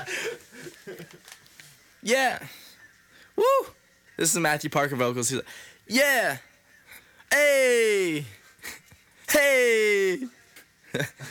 Yeah. Woo. This is Matthew Parker vocals. He's like, yeah. Hey. Hey.